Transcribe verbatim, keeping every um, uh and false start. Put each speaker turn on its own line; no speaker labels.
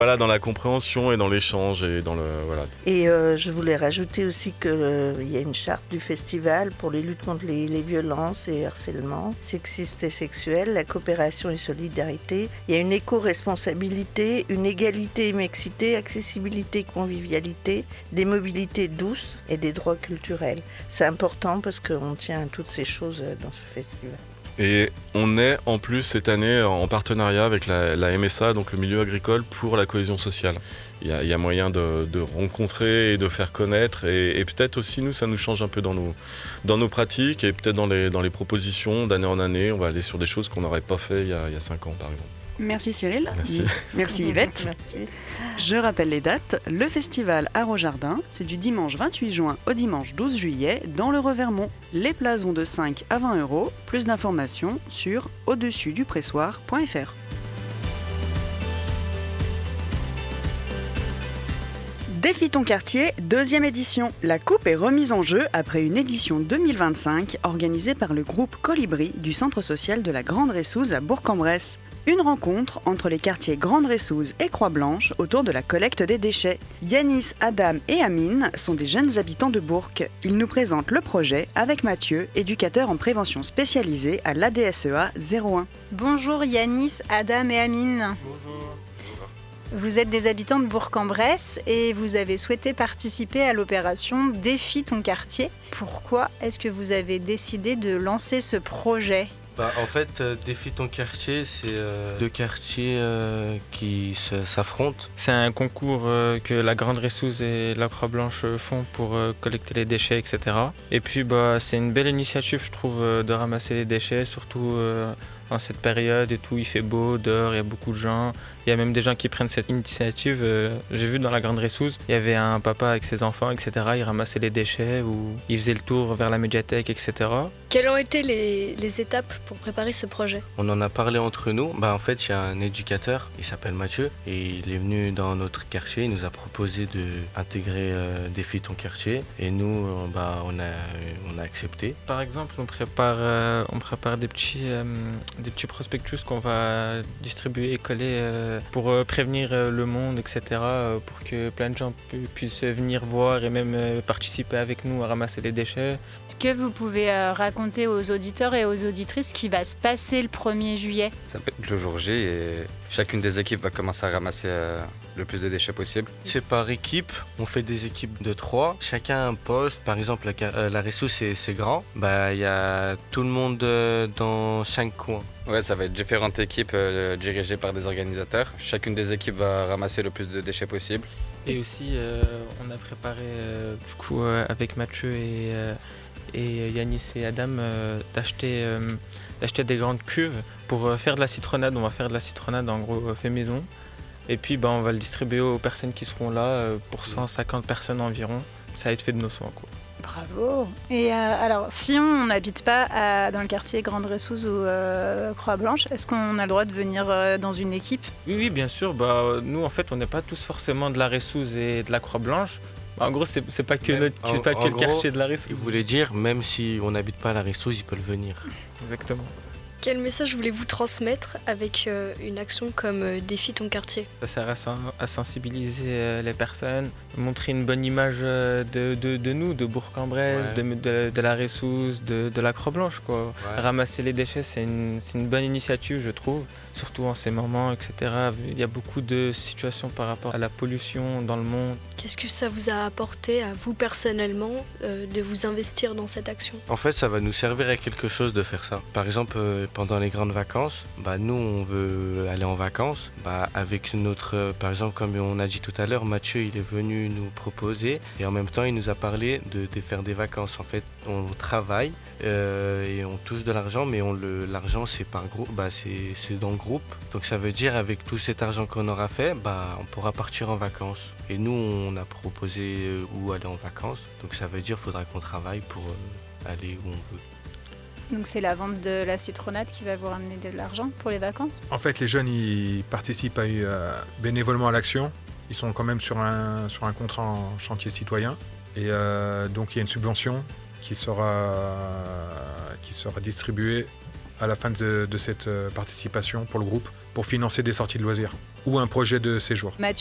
Voilà, dans la compréhension et dans l'échange et dans le voilà.
Et euh, je voulais rajouter aussi qu'il euh, y a une charte du festival pour les luttes contre les, les violences et harcèlements sexistes et sexuels, la coopération et solidarité. Il y a une éco-responsabilité, une égalité et mixité, accessibilité et convivialité, des mobilités douces et des droits culturels. C'est important parce qu'on tient à toutes ces choses dans ce festival.
Et on est en plus cette année en partenariat avec la, la M S A, donc le milieu agricole pour la cohésion sociale. Il y a, il y a moyen de, de rencontrer et de faire connaître et, et peut-être aussi nous, ça nous change un peu dans nos, dans nos pratiques et peut-être dans les, dans les propositions d'année en année. On va aller sur des choses qu'on n'aurait pas fait il y a, il y a cinq ans par exemple.
Merci Cyril.
Merci.
Merci Yvette.
Merci.
Je rappelle les dates. Le festival Arrojardin, c'est du dimanche vingt-huit juin au dimanche douze juillet dans le Revermont. Les places vont de cinq à vingt euros. Plus d'informations sur au-dessus du pressoir point f r. Défi ton quartier, deuxième édition. La coupe est remise en jeu après une édition deux mille vingt-cinq organisée par le groupe Colibri du centre social de la Grande Ressouze à Bourg-en-Bresse. Une rencontre entre les quartiers Grande Ressouze et Croix-Blanche autour de la collecte des déchets. Yanis, Adam et Amine sont des jeunes habitants de Bourg. Ils nous présentent le projet avec Mathieu, éducateur en prévention spécialisé à l'A D S E A zéro un.
Bonjour Yanis, Adam et Amine.
Bonjour.
Vous êtes des habitants de Bourg-en-Bresse et vous avez souhaité participer à l'opération Défi ton quartier. Pourquoi est-ce que vous avez décidé de lancer ce projet ?
Bah, en fait, euh, Défi ton quartier, c'est euh, deux quartiers euh, qui se, s'affrontent.
C'est un concours euh, que la Grande Ressouze et la Croix-Blanche font pour euh, collecter les déchets, et cetera. Et puis, bah, c'est une belle initiative, je trouve, euh, de ramasser les déchets, surtout euh, en cette période et tout. Il fait beau, dehors, il y a beaucoup de gens. Il y a même des gens qui prennent cette initiative. Euh, j'ai vu dans la Grande Ressouze, il y avait un papa avec ses enfants, et cetera. Il ramassait les déchets ou il faisait le tour vers la médiathèque, et cetera.
Quelles ont été les, les étapes pour préparer ce projet ?
On en a parlé entre nous. Bah, en fait, il y a un éducateur, il s'appelle Mathieu, et il est venu dans notre quartier. Il nous a proposé d'intégrer euh, Défi ton quartier. Et nous, euh, bah, on, a, on a accepté.
Par exemple, on prépare, euh, on prépare des, petits, euh, des petits prospectus qu'on va distribuer et coller euh, pour euh, prévenir euh, le monde, et cetera. Euh, pour que plein de gens pu- puissent venir voir et même euh, participer avec nous à ramasser les déchets.
Est-ce que vous pouvez euh, raconter aux auditeurs et aux auditrices ce qui va se passer le premier juillet ?
Ça peut être le jour J et chacune des équipes va commencer à ramasser euh, le plus de déchets possible.
C'est par équipe, on fait des équipes de trois. Chacun a un poste. Par exemple, la, ca- euh, la Ressouze, c'est, c'est grand. Bah, il y a tout le monde euh, dans cinq coins.
Ouais, ça va être différentes équipes euh, dirigées par des organisateurs. Chacune des équipes va ramasser le plus de déchets possible.
Et aussi, euh, on a préparé, euh, du coup, euh, avec Mathieu et, euh, et Yanis et Adam, euh, d'acheter, euh, d'acheter des grandes cuves pour euh, faire de la citronnade. On va faire de la citronnade, en gros, euh, fait maison. Et puis, bah, on va le distribuer aux personnes qui seront là, euh, pour cent cinquante personnes environ. Ça va être fait de nos soins, quoi.
Bravo. Et euh, alors, si on n'habite pas à- dans le quartier Grande Ressouze ou euh, Croix-Blanche, est-ce qu'on a le droit de venir euh, dans une équipe ?
Oui, oui, bien sûr. Bah, nous, en fait, on n'est pas tous forcément de la Ressouze et de la Croix-Blanche. Bah, en gros, c'est, c'est pas que,
Même-
notre, c'est
en-
pas
en
que le
gros,
quartier de la Ressouze.
Il voulait dire, même si on n'habite pas à la Ressouze, ils peuvent venir.
Exactement.
Quel message voulez-vous transmettre avec euh, une action comme euh, Défi ton quartier ?
Ça sert à, sen- à sensibiliser euh, les personnes, montrer une bonne image euh, de, de, de nous, de Bourg-en-Bresse,
Ouais.
de, de, de la Ressouze, de, de la Croix-Blanche, quoi.
Ouais.
Ramasser les déchets, c'est une, c'est une bonne initiative, je trouve, surtout en ces moments, et cetera. Il y a beaucoup de situations par rapport à la pollution dans le monde.
Qu'est-ce que ça vous a apporté à vous personnellement euh, de vous investir dans cette action ?
En fait, ça va nous servir à quelque chose de faire ça. Par exemple, euh, pendant les grandes vacances, bah, nous, on veut aller en vacances. Bah, avec notre, euh, par exemple, comme on a dit tout à l'heure, Mathieu, il est venu nous proposer et en même temps, il nous a parlé de, de faire des vacances. En fait, on travaille euh, et on touche de l'argent, mais on le, l'argent, c'est par groupe, bah, c'est, c'est dans le groupe. Donc, ça veut dire, avec tout cet argent qu'on aura fait, bah, on pourra partir en vacances. Et nous, on a proposé euh, où aller en vacances. Donc, ça veut dire qu'il faudra qu'on travaille pour euh, aller où on veut.
Donc c'est la vente de la citronnade qui va vous ramener de l'argent pour les vacances ?
En fait, les jeunes, ils participent à, euh, bénévolement à l'action. Ils sont quand même sur un, sur un contrat en chantier citoyen. Et euh, donc, il y a une subvention qui sera, qui sera distribuée à la fin de, de cette participation pour le groupe pour financer des sorties de loisirs ou un projet de séjour.